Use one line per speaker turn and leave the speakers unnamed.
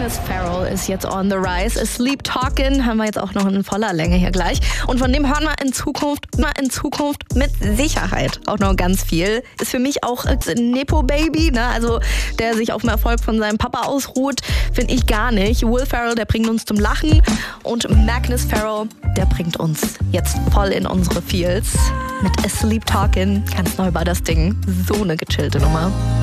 Magnus Farrell ist jetzt on the rise. Asleep Talkin' haben wir jetzt auch noch in voller Länge hier gleich. Und von dem hören wir in Zukunft mit Sicherheit auch noch ganz viel. Ist für mich auch Nepo-Baby, ne? Also der sich auf dem Erfolg von seinem Papa ausruht, finde ich gar nicht. Will Ferrell, der bringt uns zum Lachen. Und Magnus Farrell, der bringt uns jetzt voll in unsere Feels. Mit Asleep Talkin', ganz neu bei das Ding. So eine gechillte Nummer.